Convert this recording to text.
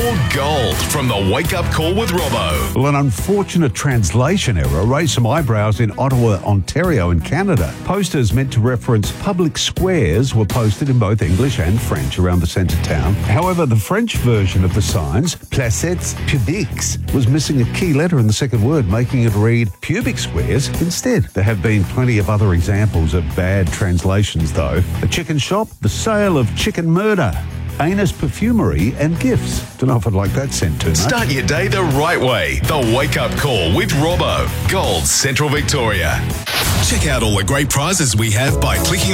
More gold from the Wake Up Call with Robbo. Well, an unfortunate translation error raised some eyebrows in Ottawa, Ontario in Canada. Posters meant to reference public squares were posted in both English and French around the centre town. However, the French version of the signs, placettes publiques, was missing a key letter in the second word, making it read pubic squares instead. There have been plenty of other examples of bad translations, though. A chicken shop, the sale of chicken murder. Anus perfumery and gifts. Don't know if I'd like that sent too much. Start your day the right way. The Wake Up Call with Robbo. Gold Central Victoria. Check out all the great prizes we have by clicking